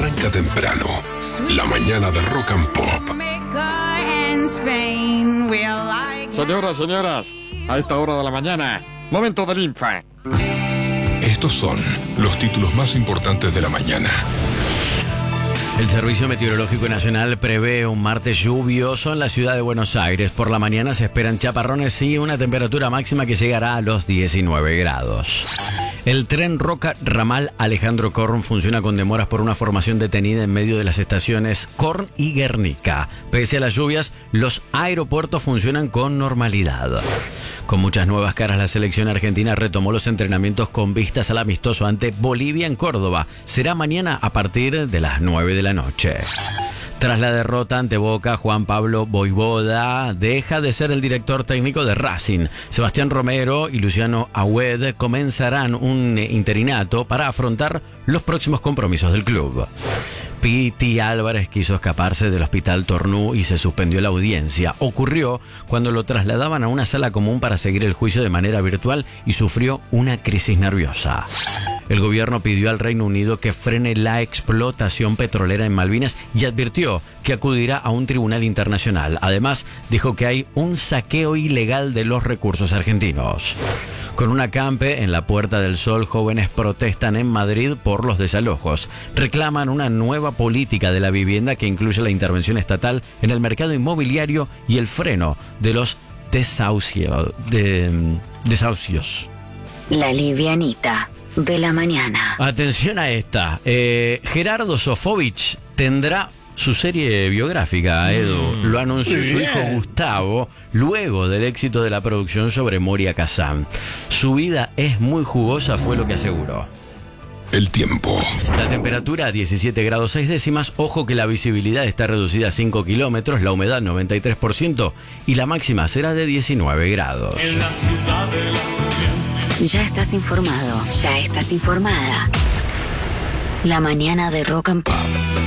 arranca temprano. La mañana de Rock and Pop. Señoras, a esta hora de la mañana, momento del Infa. Estos son los títulos más importantes de la mañana. El Servicio Meteorológico Nacional prevé un martes lluvioso en la ciudad de Buenos Aires. Por la mañana se esperan chaparrones y una temperatura máxima que llegará a los 19 grados. El tren Roca Ramal Alejandro Korn funciona con demoras por una formación detenida en medio de las estaciones Korn y Guernica. Pese a las lluvias, los aeropuertos funcionan con normalidad. Con muchas nuevas caras, la selección argentina retomó los entrenamientos con vistas al amistoso ante Bolivia en Córdoba. Será mañana a partir de las 9 de la noche. Tras la derrota ante Boca, Juan Pablo Vojvoda deja de ser el director técnico de Racing. Sebastián Romero y Luciano Agüed comenzarán un interinato para afrontar los próximos compromisos del club. Piti Álvarez quiso escaparse del hospital Tornú y se suspendió la audiencia. Ocurrió cuando lo trasladaban a una sala común para seguir el juicio de manera virtual y sufrió una crisis nerviosa. El gobierno pidió al Reino Unido que frene la explotación petrolera en Malvinas y advirtió que acudirá a un tribunal internacional. Además, dijo que hay un saqueo ilegal de los recursos argentinos. Con un acampe en la Puerta del Sol, jóvenes protestan en Madrid por los desalojos. Reclaman una nueva política de la vivienda que incluye la intervención estatal en el mercado inmobiliario y el freno de los desahucios. La livianita de la mañana. Atención a esta. Gerardo Sofovich tendrá su serie biográfica, Edu. Lo anunció su hijo Gustavo luego del éxito de la producción sobre Moria Kazan. Su vida es muy jugosa, fue lo que aseguró. El tiempo. La temperatura 17 grados 6 décimas. Ojo que la visibilidad está reducida a 5 kilómetros, la humedad 93% y la máxima será de 19 grados. Ya estás informado, ya estás informada. La mañana de Rock and Pop.